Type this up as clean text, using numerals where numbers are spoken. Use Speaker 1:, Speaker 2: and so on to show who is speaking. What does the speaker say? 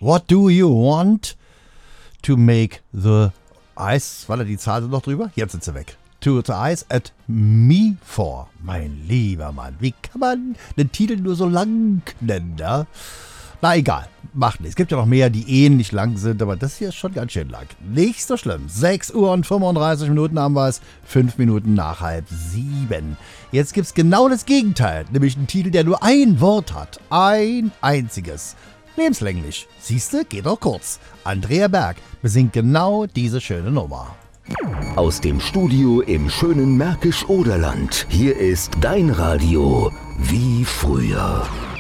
Speaker 1: What do you want to make the eyes, warte, die Zahl sind noch drüber? Jetzt sind sie weg. To the eyes at me for. Mein lieber Mann, wie kann man den Titel nur so lang nennen, ja? Na egal, macht nichts. Es gibt ja noch mehr, die ähnlich lang sind, aber das hier ist schon ganz schön lang. Nicht so schlimm. 6 Uhr und 35 Minuten haben wir es. 5 Minuten nach 6:30. Jetzt gibt's genau das Gegenteil, nämlich einen Titel, der nur ein Wort hat. Ein einziges. Lebenslänglich. Siehste, geht auch kurz. Andrea Berg besingt genau diese schöne Nummer.
Speaker 2: Aus dem Studio im schönen Märkisch-Oderland. Hier ist dein Radio wie früher.